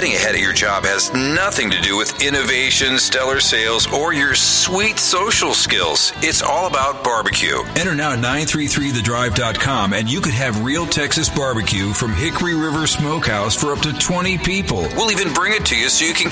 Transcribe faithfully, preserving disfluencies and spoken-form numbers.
getting ahead at your job has nothing to do with innovation, stellar sales, or your sweet social skills. It's all about barbecue. Enter now at nine three three the drive dot com and you could have real Texas barbecue from Hickory River Smokehouse for up to twenty people. We'll even bring it to you so you can